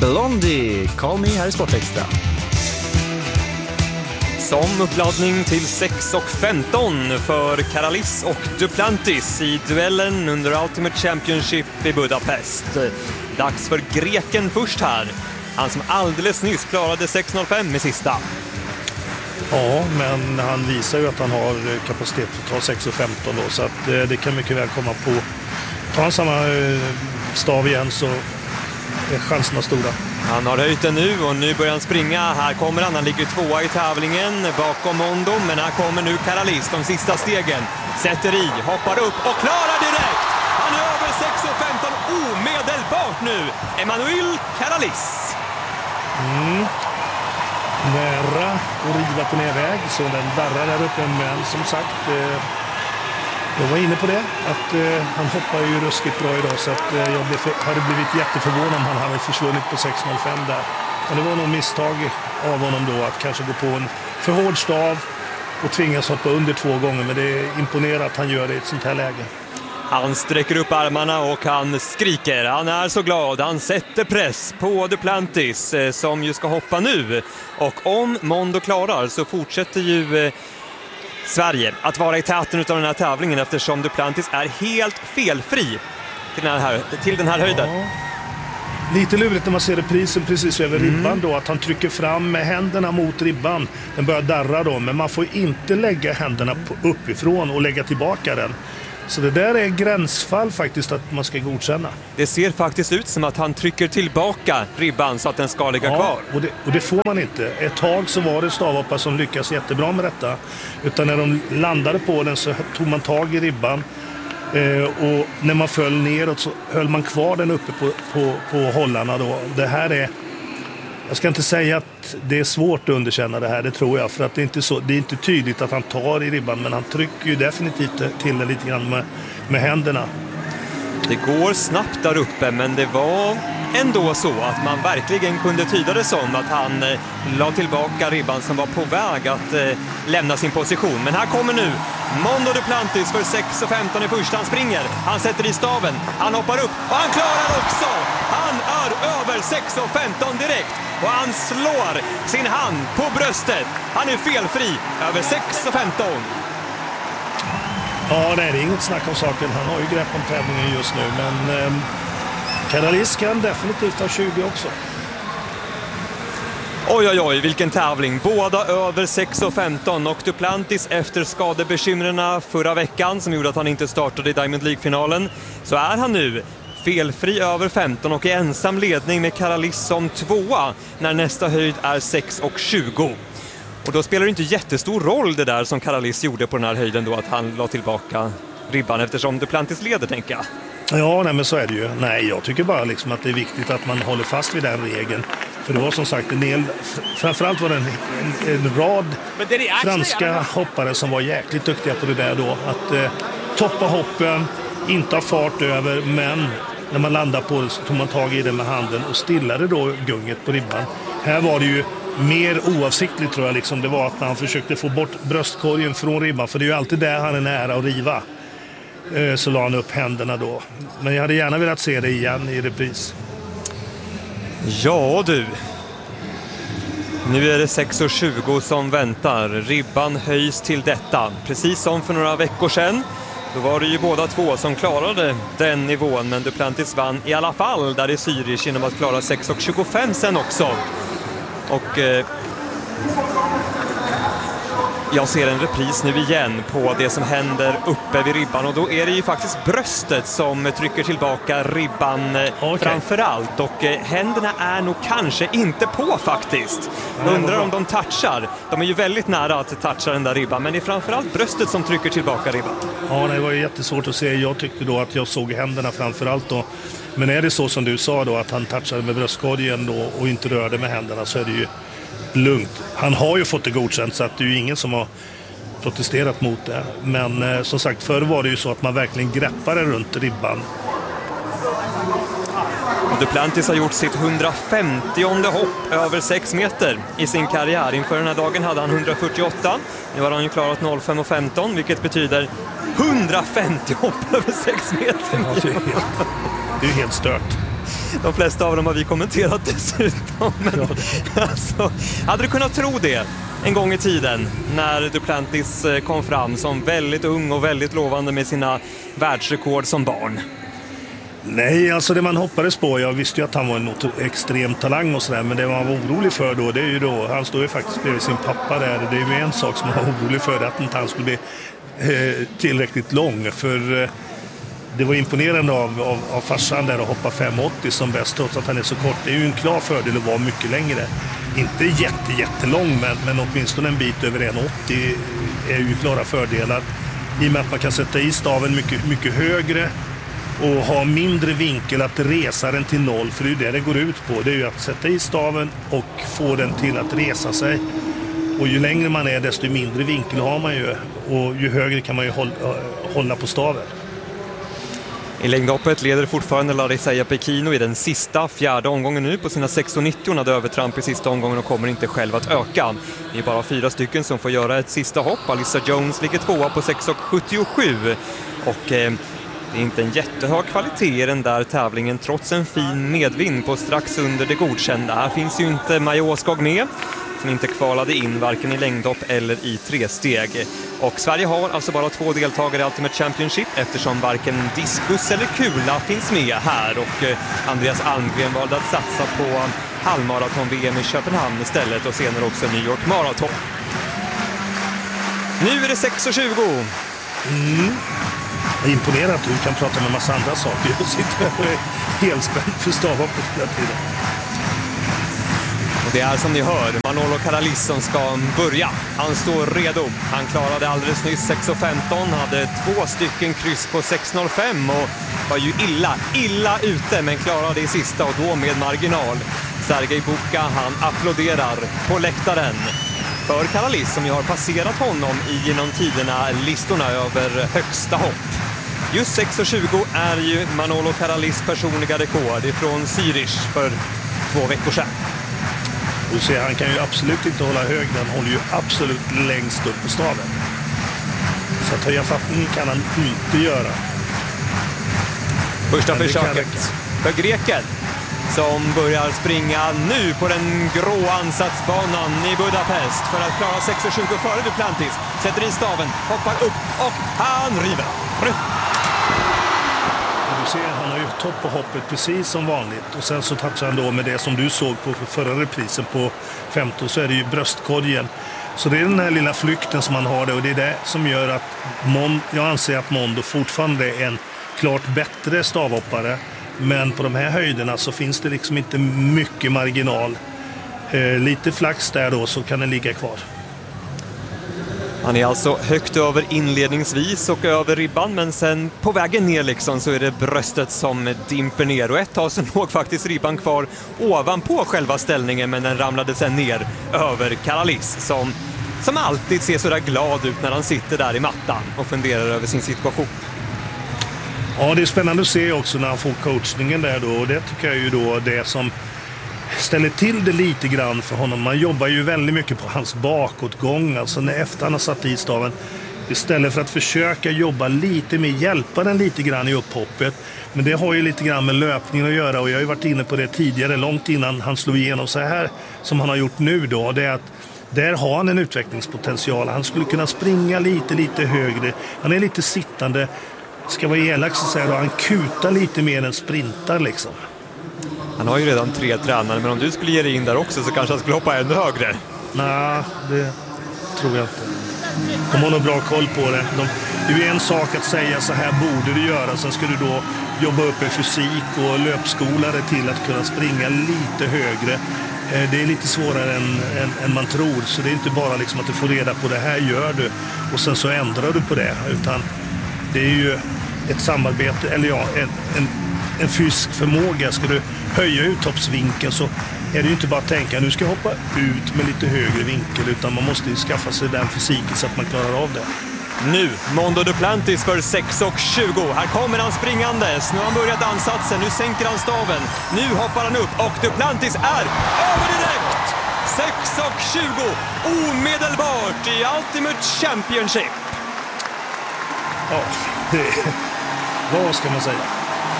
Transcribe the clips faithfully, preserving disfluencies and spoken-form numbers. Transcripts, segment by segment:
Blondie, Call Me här i Sportextra. Som uppladdning till sex och femton för Karalis och Duplantis i duellen under Ultimate Championship i Budapest. Dags för greken först här. Han som alldeles nyss klarade sex noll fem med sista. Ja, men han visar ju att han har kapacitet att ta sex och femton då, så att det, det kan mycket väl komma på. Tar han samma stav igen så är chanserna stora. Han har höjt den nu och nu börjar han springa. Här kommer han, han ligger tvåa i tävlingen bakom Mondo, men här kommer nu Karalis de sista stegen. Sätter i, hoppar upp och klarar direkt. Han är över sex och femton omedelbart nu. Emanuel Karalis. Mm. Nära och riva på nerväg, så den darrar där uppe, men som sagt eh, jag var inne på det att eh, han hoppar ju ruskigt bra idag, så att eh, jag blev, hade blivit jätteförvånad om han hade försvunnit på sex noll fem där. Men det var nog misstag av honom då att kanske gå på en för hård stav och tvingas hoppa under två gånger, men det är imponerande att han gör det i ett sånt här läge. Han sträcker upp armarna och han skriker. Han är så glad. Han sätter press på Duplantis eh, som ju ska hoppa nu. Och om Mondo klarar så fortsätter ju eh, Sverige att vara i täten av den här tävlingen, eftersom Duplantis är helt felfri till den här, till den här höjden. Ja. Lite lurigt när man ser reprisen precis över mm. ribban då, att han trycker fram med händerna mot ribban. Den börjar darra då, men man får inte lägga händerna på uppifrån och lägga tillbaka den. Så det där är gränsfall faktiskt att man ska godkänna. Det ser faktiskt ut som att han trycker tillbaka ribban så att den ska ligga ja, kvar. Och det, och det får man inte. Ett tag så var det stavhoppare som lyckas jättebra med detta. Utan när de landade på den så tog man tag i ribban. Eh, och när man föll neråt så höll man kvar den uppe på, på, på hållarna då. Det här är... Jag ska inte säga att det är svårt att underkänna det här, det tror jag. För att det är inte, så, det är inte tydligt att han tar i ribban, men han trycker ju definitivt till det lite grann med, med händerna. Det går snabbt där uppe, men det var ändå så att man verkligen kunde tyda det som att han eh, la tillbaka ribban som var på väg att eh, lämna sin position. Men här kommer nu Mondo Duplantis för sex och femton i första. Han springer, han sätter i staven, han hoppar upp och han klarar också. Han är över sex och femton direkt och han slår sin hand på bröstet. Han är felfri över sex och femton. Ja, nej, det är inget snack om saken. Han har ju grepp om tävlingen just nu, men eh, Karalis kan definitivt ha tjugo också. Oj, oj, oj, vilken tävling. Båda över sex och femton och Duplantis efter skadebekymren förra veckan som gjorde att han inte startade i Diamond League-finalen, så är han nu felfri över femton och i ensam ledning med Karalis som tvåa när nästa höjd är sex och tjugo. Och då spelar det inte jättestor roll det där som Karalis gjorde på den här höjden då, att han la tillbaka ribban, eftersom Duplantis leder, tänker jag. Ja, nej, men så är det ju. Nej, jag tycker bara liksom att det är viktigt att man håller fast vid den regeln. För det var som sagt en del, framförallt var det en, en, en rad franska hoppare som var jäkligt duktiga på det där då. Att eh, toppa hoppen, inte ha fart över, men när man landar på det så tog man tag i det med handen och stillade då gunget på ribban. Här var det ju mer oavsiktligt, tror jag, liksom det var att han försökte få bort bröstkorgen från ribban, för det är ju alltid där han är nära att riva. Eh, så la han upp händerna då. Men jag hade gärna velat se det igen i repris. Ja du, nu är det sex och tjugo som väntar. Ribban höjs till detta. Precis som för några veckor sedan. Då var det ju båda två som klarade den nivån, men Duplantis vann i alla fall där i Zürich genom att klara sex och tjugofem sen också. Och eh, jag ser en repris nu igen på det som händer uppe vid ribban, och då är det ju faktiskt bröstet som trycker tillbaka ribban okay. framförallt, och eh, händerna är nog kanske inte på faktiskt. Jag undrar om de touchar. De är ju väldigt nära att toucha den där ribban, men det är framförallt bröstet som trycker tillbaka ribban. Ja, det var ju jättesvårt att se. Jag tyckte då att jag såg händerna framförallt då. Men är det så som du sa då, att han touchade med bröstkorgen då och inte rörde med händerna, så är det ju lugnt. Han har ju fått det godkänt, så att det är ju ingen som har protesterat mot det. Men eh, som sagt, förr var det ju så att man verkligen greppade runt ribban. Och Duplantis har gjort sitt hundrafemtionde hopp över sex meter i sin karriär. Inför den här dagen hade han hundrafyrtioåtta. Nu har han ju klarat noll fem och femton, vilket betyder hundrafemtio hopp över sex meter. Ja, det är helt, det är helt stört. De flesta av dem har vi kommenterat dessutom. Men, alltså, hade du kunnat tro det en gång i tiden när Duplantis kom fram som väldigt ung och väldigt lovande med sina världsrekord som barn? Nej, alltså det man hoppades på, jag visste ju att han var en extrem talang och sådär, men det man var orolig för då, det är ju då, han står ju faktiskt bredvid sin pappa där, det är ju en sak som man var orolig för, att inte han skulle bli eh, tillräckligt lång, för eh, det var imponerande av, av, av farsan där att hoppa fem åttio som bäst, trots att han är så kort. Det är ju en klar fördel att vara mycket längre. Inte jätte, jättelång, men, men åtminstone en bit över en åttio är ju klara fördelar. I och med att man kan sätta i staven mycket, mycket högre och ha mindre vinkel att resa den till noll, för det är det det går ut på. Det är ju att sätta i staven och få den till att resa sig. Och ju längre man är, desto mindre vinkel har man ju. Och ju högre kan man ju hålla, hålla på staven. I längdhoppet leder fortfarande Larissa Iapekino i den sista, fjärde omgången nu på sina sexton nittio. Hade övertramp i sista omgången och kommer inte själv att öka. Det är bara fyra stycken som får göra ett sista hopp. Alyssa Jones ligger tvåa på sex sjuttiosju. Och eh, det är inte en jättehög kvalitet i den där tävlingen trots en fin medvind på strax under det godkända. Här finns ju inte Maja Åskog med, som inte kvalade in varken i längdhopp eller i tresteg. Och Sverige har alltså bara två deltagare i Ultimate Championship eftersom varken diskus eller kula finns med här. Och Andreas Almgren valde att satsa på halvmaraton-V M i Köpenhamn istället och senare också New York Marathon. Nu är det sex tjugo. Mm. Jag är imponerad att du kan prata med en massa andra saker. Jag sitter helt spänd för stavhoppet hela tiden. Och det är som ni hör, Manolo Karalis som ska börja. Han står redo. Han klarade alldeles nyss sex femton, hade två stycken kryss på sex noll fem och var ju illa, illa ute, men klarade i sista och då med marginal. Sergej Buka, han applåderar på läktaren för Karalis som ju har passerat honom i genom tiderna listorna över högsta hopp. Just sex tjugo är ju Manolo Karalis personliga rekord ifrån Zürich för två veckor sedan. Du ser, han kan ju absolut inte hålla hög, han håller ju absolut längst upp på staven. Så att höja fattning kan han inte göra. Första försöket för greken som börjar springa nu på den grå ansatsbanan i Budapest för att klara sex tjugo före Duplantis. Sätter i staven, hoppar upp och han river. Du ser, han har ju topp på hoppet precis som vanligt. Och sen så touchar han då med det som du såg på förra reprisen på femton, så är det ju bröstkorgen. Så det är den här lilla flykten som han har det, och det är det som gör att Mon- jag anser att Mondo fortfarande är en klart bättre stavhoppare. Men på de här höjderna så finns det liksom inte mycket marginal. Eh, lite flax där då så kan den ligga kvar. Han är alltså högt över inledningsvis och över ribban, men sen på vägen ner liksom så är det bröstet som dimper ner. Och ett tag så låg faktiskt ribban kvar ovanpå själva ställningen, men den ramlade sen ner över Karalis som, som alltid ser så där glad ut när han sitter där i mattan och funderar över sin situation. Ja, det är spännande att se också när han får coachningen där då, och det tycker jag ju då det som ställer till det lite grann för honom. Man jobbar ju väldigt mycket på hans bakåtgång, alltså när efter han har satt i staven, istället för att försöka jobba lite med, hjälpa den lite grann i upphoppet. Men det har ju lite grann med löpningen att göra, och jag har ju varit inne på det tidigare, långt innan han slog igenom så här som han har gjort nu då. Det är att där har han en utvecklingspotential. Han skulle kunna springa lite, lite högre. Han är lite sittande. Ska vara elak så säger då, han kutar lite mer än sprintar liksom. Han har ju redan tre tränare, men om du skulle ge dig in där också så kanske han skulle hoppa ännu högre. Nej, det tror jag inte. De har nog bra koll på det. De, det är ju en sak att säga så här borde du göra, sen ska du då jobba upp en fysik och löpskolare till att kunna springa lite högre. Det är lite svårare än, än, än man tror, så det är inte bara liksom att du får reda på det här gör du och sen så ändrar du på det, utan det är ju ett samarbete, eller ja, en, en, en fysisk förmåga. Ska du höja uthoppsvinkeln så är det ju inte bara att tänka nu ska jag hoppa ut med lite högre vinkel, utan man måste ju skaffa sig den fysiken så att man klarar av det. Nu, Mondo Duplantis för sex tjugo. Här kommer han springandes. Nu har han börjat ansatsen, nu sänker han staven. Nu hoppar han upp och Duplantis är över direkt! sex tjugo, omedelbart i Ultimate Championship. Ja, det, vad ska man säga?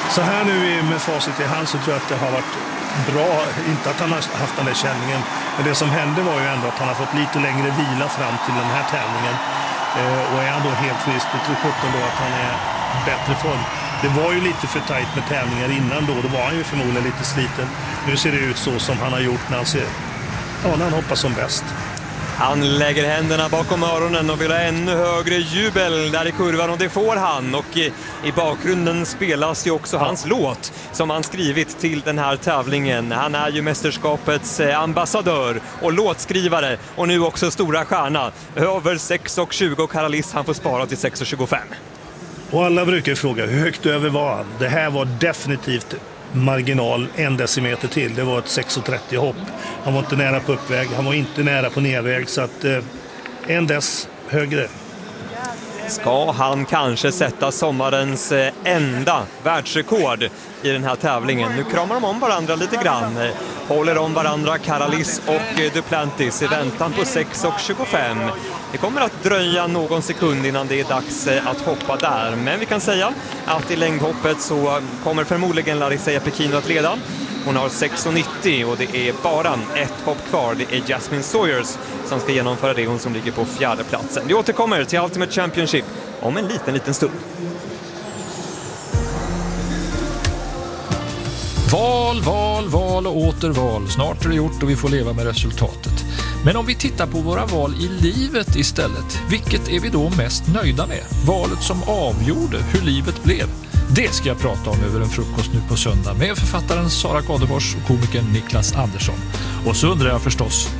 Så här nu med facit i hand så tror jag att det har varit bra, inte att han har haft den där känningen, men det som hände var ju ändå att han har fått lite längre vila fram till den här tävlingen. Och är han då helt frisk, det tror sjutton då att han är bättre form. Det var ju lite för tajt med tävlingar innan då, då var han ju förmodligen lite sliten. Nu ser det ut så som han har gjort när han, ser, ja, när han hoppas som bäst. Han lägger händerna bakom öronen och vill ha ännu högre jubel där i kurvan, och det får han. Och i, i bakgrunden spelas ju också ja. hans låt som han skrivit till den här tävlingen. Han är ju mästerskapets ambassadör och låtskrivare, och nu också stora stjärna. Över sex tjugo och Caralis, han får spara till sex tjugofem. Och alla brukar fråga hur högt över var han. Det här var definitivt marginal en decimeter till. Det var ett sex trettio hopp. Han var inte nära på uppväg, han var inte nära på nedväg, så att eh, en dess högre. Ska han kanske sätta sommarens eh, enda världsrekord i den här tävlingen? Nu kramar de om varandra lite grann. Håller om varandra Caralis och eh, Duplantis i väntan på sex tjugofem. Det kommer att dröja någon sekund innan det är dags eh, att hoppa där. Men vi kan säga att i längdhoppet så kommer förmodligen Larissa Jeppikino att leda. Hon har sex nittio och det är bara ett hopp kvar. Det är Jasmine Sawyers som ska genomföra det, hon som ligger på fjärde platsen. Vi återkommer till Ultimate Championship om en liten, liten stund. Val, val, val och åter val. Snart är det gjort och vi får leva med resultatet. Men om vi tittar på våra val i livet istället, vilket är vi då mest nöjda med? Valet som avgjorde hur livet blev. Det ska jag prata om över en frukost nu på söndag med författaren Sara Kadefors och komikern Niklas Andersson. Och så undrar jag förstås,